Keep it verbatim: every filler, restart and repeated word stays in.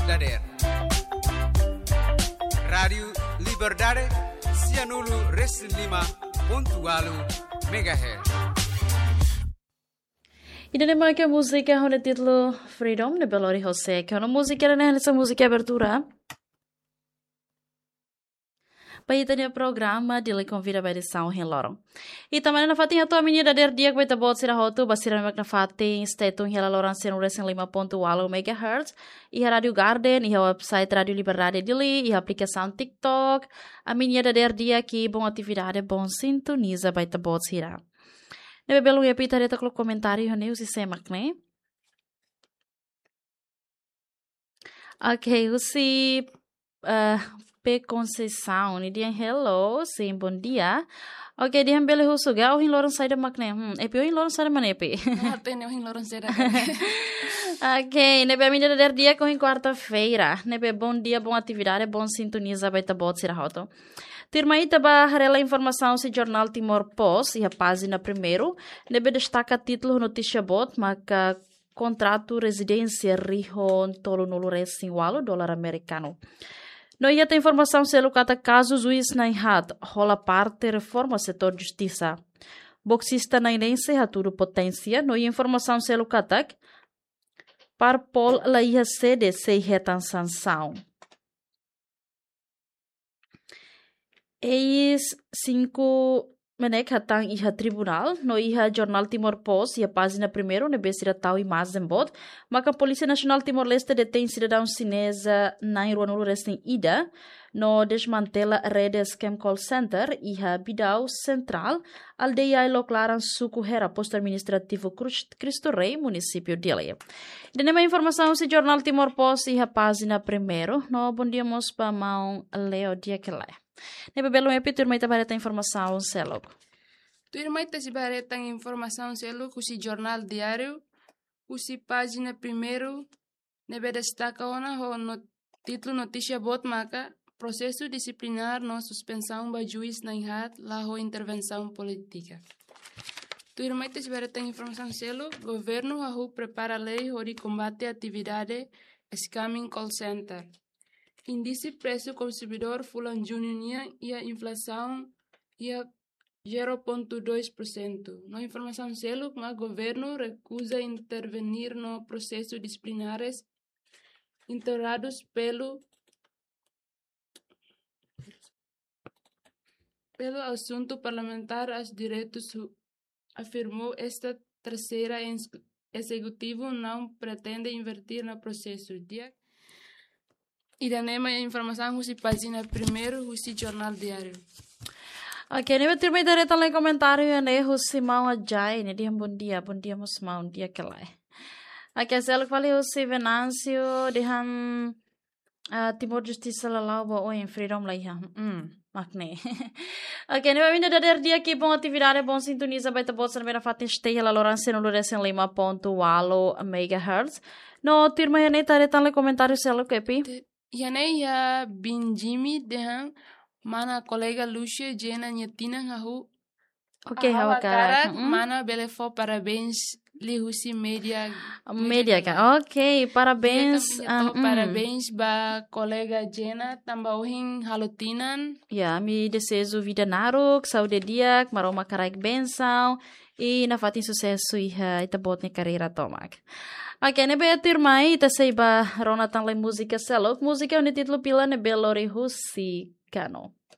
Dader. Radio Liberdade Cianulu Reslima Pontualu Megahertz. E daí mais que a música é o título Freedom de Belori José, que é uma música, né? Essa música é abertura. Para ter o programa de lhe convida para edição em Loron. E também na fatinha tua menina der dia que vai ter bot ser a roto, basira na fatin esteto em ela Loran ser um recém lima ponto alo megahertz e a Rádio Garden e a website Rádio Liberdade de Li e a aplicação TikTok. A menina der dia que bom atividade bom sintoniza para ter bot será. Nebe belo e pita reta com comentário né o sistema né. Ok, o si uh, P Conceição, e diam hello, sim, bom dia. Ok, diam bele husuga, o hin loron saida makne. Hmm, epi o hin loron saida mana epi? Não tem o hin loron saida. Ok, nebe a minha der dia com em quarta-feira. Nebe bom dia, boa atividade, bom sintoniza baita bot sira hoto. Tirmaita ba harela informação se jornal Timor Post e a página primeiro. Nebe destaca título notícia bot, maka contrato residência rihon tolo nulo racing walo dólar americano. No ia tem informação se locata caso juiz na inhat rola parte reforma setor justiça. Boxista na inense haturo potência. No ia informação se locata par pol la ia sede se retan sanção. Eis cinco menek hatang iha tribunal, no iha jornal Timor Post e a página primeiro, nebe siratau imagem bot, maka Polícia Nacional Timor-Leste detém cidadão chinesa na Iruanulu Resting Ida, no desmantela rede Scam Call Center iha bidau central, aldeia e loclaran suku hera posto administrativo Cristo Rei, município de Leia. E nema informação se jornal Timor Post e a página primeiro, no bom dia mos pa mão leo dia que lá. Nebe belo epi turma bareta informação selog. Turma ita si bareta informação selog usi jornal diário, usi página primeiro, nebe destaca ona ho no título notícia bot maka processo disciplinar no suspensão ba juiz na inhat la ho intervenção política. Turma ita si bareta informação selog, governo ahu prepara lei ho de combate atividade scamming call center. Índice preço consumidor fulan junho e a inflação ia zero vírgula dois por cento. Na informação selo, o governo recusa intervenir no processo disciplinares instaurados pelo pelo assunto parlamentar aos direitos, afirmou esta terceira executivo não pretende invertir no processo. Dia E da nema informação usi página primeiro usi jornal diário. Ok, nem vai ter mais direto lá em comentário né usi mau ajai né dia bom dia bom dia mos mau dia que lá. Ok, selo que falei usi Venâncio diham Timor Justiça lá lá o em Freedom lá ia. Hum, makne. Ok, nem vai vir da dia que bom atividade bom sintoniza baita bolsa na fatin stay lá Lorance no Lorence lima ponto alo megahertz. No tirma ya ne direto lá em comentário selo que pi. Yanei ya Binjimi dehan mana kolega Lucia Jena nyetina ngahu. Ok, hawa karak. Mana belefo parabéns lihusi media. Media kan. Ok, parabéns. Um, parabéns ba kolega Jena tambauhin halutinan. Ya, me desejo vida naruk, saúde dia, maroma karak benção e na fatin sucesso e ita bot ni carreira tomak. Ok, nebe turmai ita seiba ronatan le música selok, música é o título pila nebe lori husi kano.